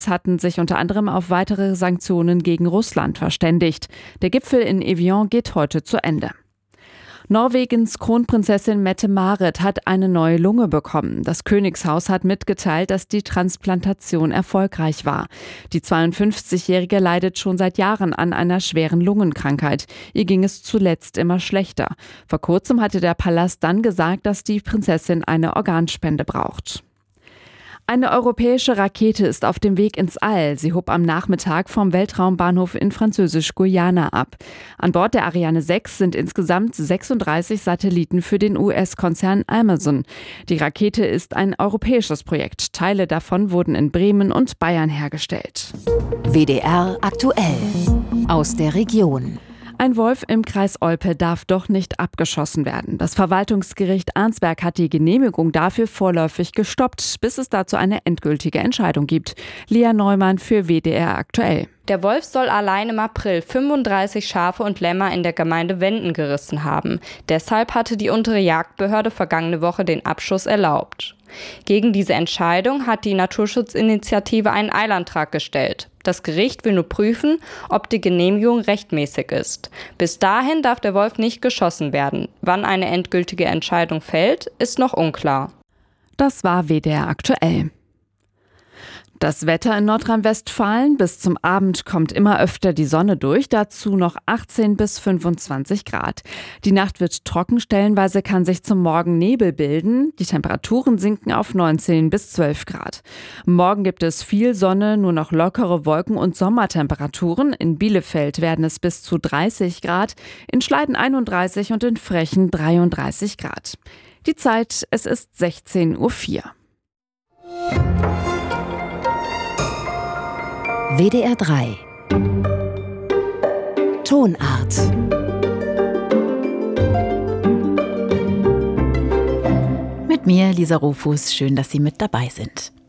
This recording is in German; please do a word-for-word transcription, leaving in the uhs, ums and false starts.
hatten sich unter anderem auf weitere Sanktionen gegen Russland verständigt. Der Gipfel in Evian geht heute zu Ende. Norwegens Kronprinzessin Mette-Marit hat eine neue Lunge bekommen. Das Königshaus hat mitgeteilt, dass die Transplantation erfolgreich war. Die zweiundfünfzigjährige leidet schon seit Jahren an einer schweren Lungenkrankheit. Ihr ging es zuletzt immer schlechter. Vor kurzem hatte der Palast dann gesagt, dass die Prinzessin eine Organspende braucht. Eine europäische Rakete ist auf dem Weg ins All. Sie hob am Nachmittag vom Weltraumbahnhof in Französisch-Guyana ab. An Bord der Ariane sechs sind insgesamt sechsunddreißig Satelliten für den U S-Konzern Amazon. Die Rakete ist ein europäisches Projekt. Teile davon wurden in Bremen und Bayern hergestellt. W D R aktuell aus der Region. Ein Wolf im Kreis Olpe darf doch nicht abgeschossen werden. Das Verwaltungsgericht Arnsberg hat die Genehmigung dafür vorläufig gestoppt, bis es dazu eine endgültige Entscheidung gibt. Lea Neumann für W D R aktuell. Der Wolf soll allein im April fünfunddreißig Schafe und Lämmer in der Gemeinde Wenden gerissen haben. Deshalb hatte die untere Jagdbehörde vergangene Woche den Abschuss erlaubt. Gegen diese Entscheidung hat die Naturschutzinitiative einen Eilantrag gestellt. Das Gericht will nur prüfen, ob die Genehmigung rechtmäßig ist. Bis dahin darf der Wolf nicht geschossen werden. Wann eine endgültige Entscheidung fällt, ist noch unklar. Das war W D R aktuell. Das Wetter in Nordrhein-Westfalen: Bis zum Abend kommt immer öfter die Sonne durch, dazu noch achtzehn bis fünfundzwanzig Grad. Die Nacht wird trocken, stellenweise kann sich zum Morgen Nebel bilden. Die Temperaturen sinken auf neunzehn bis zwölf Grad. Morgen gibt es viel Sonne, nur noch lockere Wolken und Sommertemperaturen. In Bielefeld werden es bis zu dreißig Grad, in Schleiden einunddreißig und in Frechen dreiunddreißig Grad. Die Zeit: Es ist sechzehn Uhr vier. W D R drei Tonart. Mit mir, Lisa Rufus. Schön, dass Sie mit dabei sind.